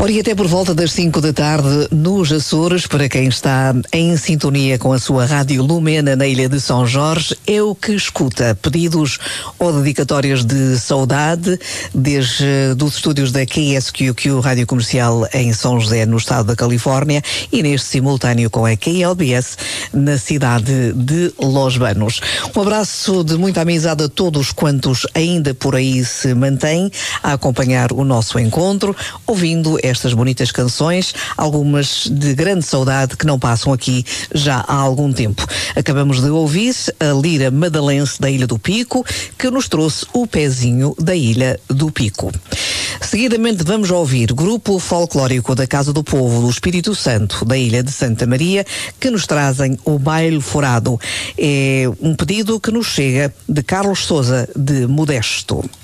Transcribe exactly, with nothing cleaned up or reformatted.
Ora, e até por volta das cinco da tarde, nos Açores, para quem está em sintonia com a sua Rádio Lumena na Ilha de São Jorge, é o que escuta. Pedidos ou dedicatórias de saudade, desde dos estúdios da K S Q Q Rádio Comercial em São José, no estado da Califórnia, e neste simultâneo com a K L B S, na cidade de Los Banos. Um abraço de muita amizade a todos quantos ainda por aí se mantêm a acompanhar o nosso encontro, ouvindo estas bonitas canções, algumas de grande saudade que não passam aqui já há algum tempo. Acabamos de ouvir a Lira Madalense da Ilha do Pico, que nos trouxe o pezinho da Ilha do Pico. Seguidamente vamos ouvir grupo folclórico da Casa do Povo do Espírito Santo, da Ilha de Santa Maria, que nos trazem o Baile Forado. É um pedido que nos chega de Carlos Sousa de Modesto.